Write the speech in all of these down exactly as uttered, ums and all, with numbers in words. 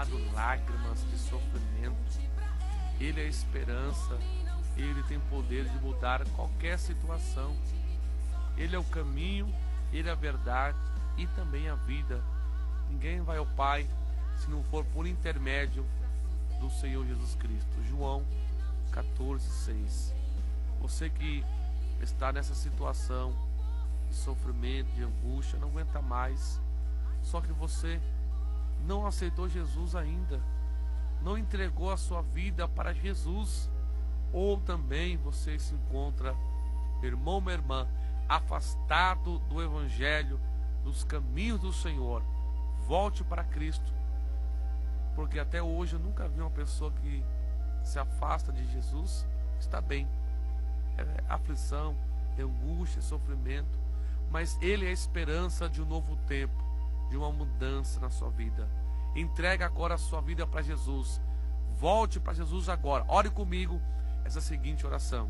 derramado lágrimas de sofrimento. Ele é a esperança, Ele tem poder de mudar qualquer situação. Ele é o caminho, Ele é a verdade e também a vida. Ninguém vai ao Pai se não for por intermédio do Senhor Jesus Cristo. João quatorze, seis. Você que está nessa situação de sofrimento, de angústia, não aguenta mais, só que você não aceitou Jesus ainda, não entregou a sua vida para Jesus, ou também você se encontra, meu irmão, minha irmã, afastado do Evangelho, dos caminhos do Senhor. Volte para Cristo, porque até hoje eu nunca vi uma pessoa que se afasta de Jesus está bem. É aflição, é angústia, é sofrimento, mas Ele é a esperança de um novo tempo, de uma mudança na sua vida. Entrega agora a sua vida para Jesus. Volte para Jesus agora. Ore comigo essa seguinte oração.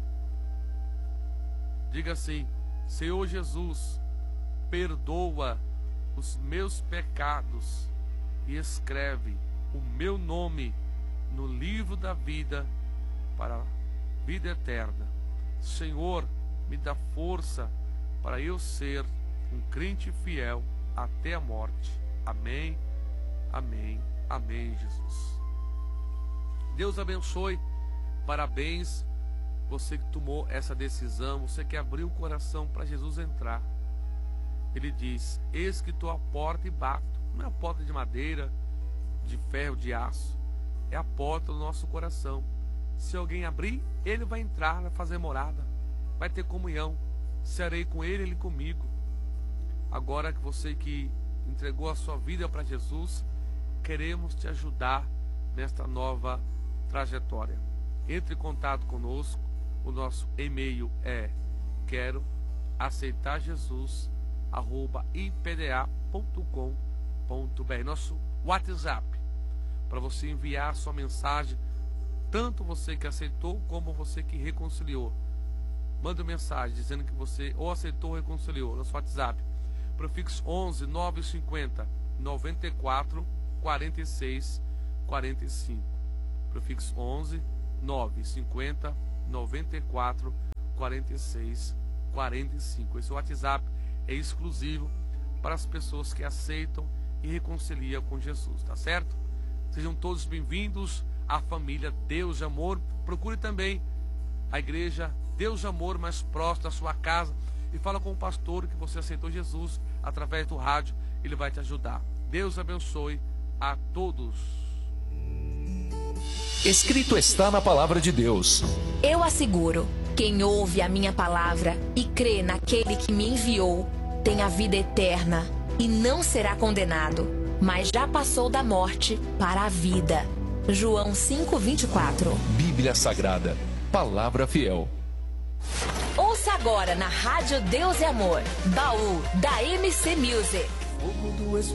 Diga assim: Senhor Jesus, perdoa os meus pecados e escreve o meu nome no livro da vida para a vida eterna. Senhor, me dá força para eu ser um crente fiel até a morte. Amém, amém, amém, Jesus. Deus abençoe. Parabéns, você que tomou essa decisão, você que abriu o coração para Jesus entrar. Ele diz: eis que estou à porta e bato. Não é a porta de madeira, de ferro, de aço. É a porta do nosso coração. Se alguém abrir, Ele vai entrar, vai fazer morada, vai ter comunhão. Serei com Ele, Ele comigo. Agora que você que entregou a sua vida para Jesus, queremos te ajudar nesta nova trajetória. Entre em contato conosco. O nosso e-mail é quero aceitar Jesus arroba i p d a ponto com ponto b r. Nosso WhatsApp, para você enviar a sua mensagem, tanto você que aceitou como você que reconciliou. Manda mensagem dizendo que você ou aceitou ou reconciliou. Nosso WhatsApp, prefixo onze, nove cinquenta, noventa e quatro, quarenta e seis, quarenta e cinco. Prefixo onze, nove cinquenta, noventa e quatro, quarenta e seis, quarenta e cinco. Esse WhatsApp é exclusivo para as pessoas que aceitam e reconciliam com Jesus, tá certo? Sejam todos bem-vindos à família Deus de Amor. Procure também a igreja Deus de Amor mais próximo da sua casa e fala com o pastor que você aceitou Jesus através do rádio. Ele vai te ajudar. Deus abençoe a todos. Escrito está na palavra de Deus. Eu asseguro, quem ouve a minha palavra e crê naquele que me enviou, tem a vida eterna e não será condenado, mas já passou da morte para a vida. João cinco, vinte e quatro. Bíblia Sagrada, palavra fiel. Ouça agora na Rádio Deus e Amor, Baú da M C Music.